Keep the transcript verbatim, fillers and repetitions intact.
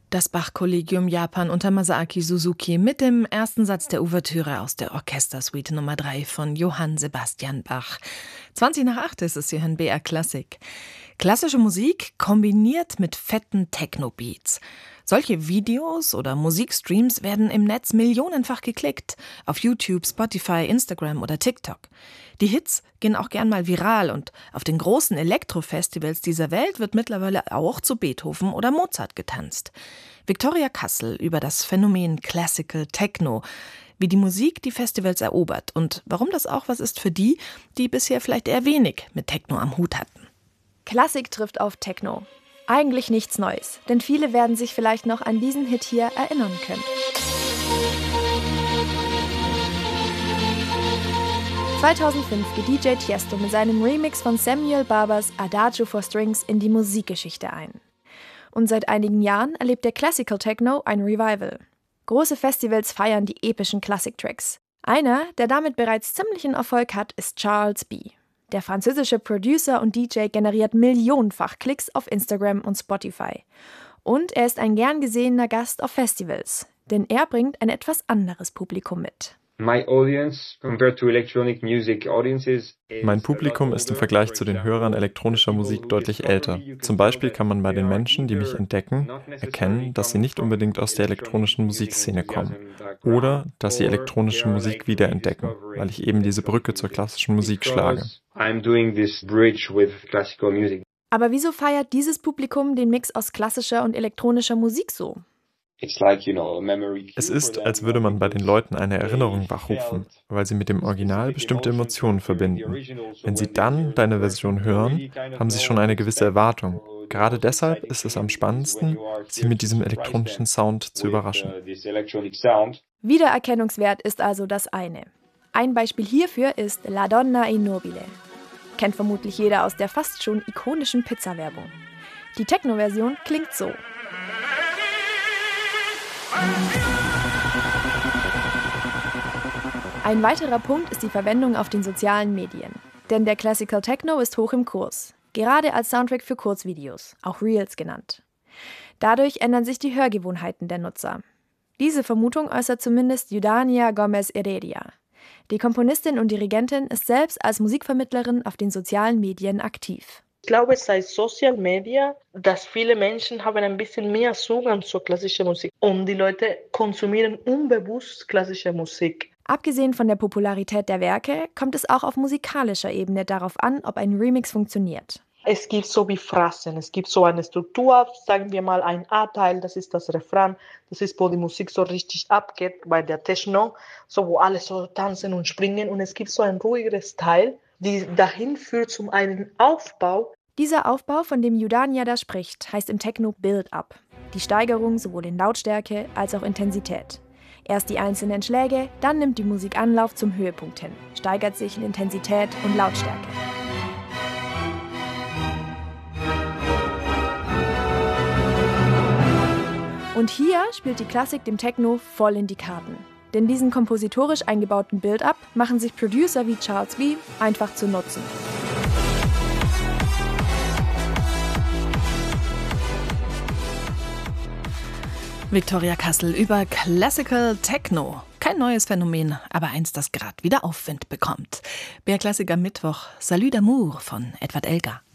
Das Bach-Kollegium Japan unter Masaaki Suzuki mit dem ersten Satz der Ouvertüre aus der Orchestersuite Nummer drei von Johann Sebastian Bach. zwanzig nach acht ist es hier in B R Klassik. Klassische Musik kombiniert mit fetten Techno-Beats. Solche Videos oder Musikstreams werden im Netz millionenfach geklickt. Auf YouTube, Spotify, Instagram oder TikTok. Die Hits gehen auch gern mal viral und auf den großen Elektrofestivals dieser Welt wird mittlerweile auch zu Beethoven oder Mozart getanzt. Viktoria Kassel über das Phänomen Classical Techno, wie die Musik die Festivals erobert und warum das auch was ist für die, die bisher vielleicht eher wenig mit Techno am Hut hatten. Klassik trifft auf Techno. Eigentlich nichts Neues, denn viele werden sich vielleicht noch an diesen Hit hier erinnern können. zweitausendfünf geht D J Tiesto mit seinem Remix von Samuel Barbers Adagio for Strings in die Musikgeschichte ein. Und seit einigen Jahren erlebt der Classical Techno ein Revival. Große Festivals feiern die epischen Classic-Tracks. Einer, der damit bereits ziemlichen Erfolg hat, ist Charles B. Der französische Producer und D J generiert millionenfach Klicks auf Instagram und Spotify. Und er ist ein gern gesehener Gast auf Festivals, denn er bringt ein etwas anderes Publikum mit. Mein Publikum ist im Vergleich zu den Hörern elektronischer Musik deutlich älter. Zum Beispiel kann man bei den Menschen, die mich entdecken, erkennen, dass sie nicht unbedingt aus der elektronischen Musikszene kommen oder dass sie elektronische Musik wiederentdecken, weil ich eben diese Brücke zur klassischen Musik schlage. Aber wieso feiert dieses Publikum den Mix aus klassischer und elektronischer Musik so? Es ist, als würde man bei den Leuten eine Erinnerung wachrufen, weil sie mit dem Original bestimmte Emotionen verbinden. Wenn sie dann deine Version hören, haben sie schon eine gewisse Erwartung. Gerade deshalb ist es am spannendsten, sie mit diesem elektronischen Sound zu überraschen. Wiedererkennungswert ist also das eine. Ein Beispiel hierfür ist La Donna Immobile. Kennt vermutlich jeder aus der fast schon ikonischen Pizza-Werbung. Die Techno-Version klingt so. Ein weiterer Punkt ist die Verwendung auf den sozialen Medien. Denn der Classical Techno ist hoch im Kurs, gerade als Soundtrack für Kurzvideos, auch Reels genannt. Dadurch ändern sich die Hörgewohnheiten der Nutzer. Diese Vermutung äußert zumindest Eudania Gomez Heredia. Die Komponistin und Dirigentin ist selbst als Musikvermittlerin auf den sozialen Medien aktiv. Ich glaube, seit Social Media, dass viele Menschen haben ein bisschen mehr Zugang zur klassischen Musik und die Leute konsumieren unbewusst klassische Musik. Abgesehen von der Popularität der Werke kommt es auch auf musikalischer Ebene darauf an, ob ein Remix funktioniert. Es gibt so wie Phrasen, es gibt so eine Struktur, sagen wir mal ein A-Teil, das ist das Refrain, das ist, wo die Musik so richtig abgeht, bei der Techno, so wo alle so tanzen und springen und es gibt so ein ruhigeres Teil, die dahin führt zum einen Aufbau. Dieser Aufbau, von dem Eudania da spricht, heißt im Techno Build-up. Die Steigerung sowohl in Lautstärke als auch Intensität. Erst die einzelnen Schläge, dann nimmt die Musik Anlauf zum Höhepunkt hin, steigert sich in Intensität und Lautstärke. Und hier spielt die Klassik dem Techno voll in die Karten. Denn diesen kompositorisch eingebauten Build-up machen sich Producer wie Charles B. einfach zu nutzen. Viktoria Kassel über Classical Techno. Kein neues Phänomen, aber eins, das gerade wieder Aufwind bekommt. B R Klassik am Mittwoch. Salut d'amour von Edward Elgar.